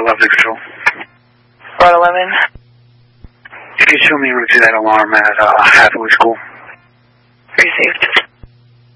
Lovely Patrol. Route 11. You can show me route to that alarm at Hathaway School. Received.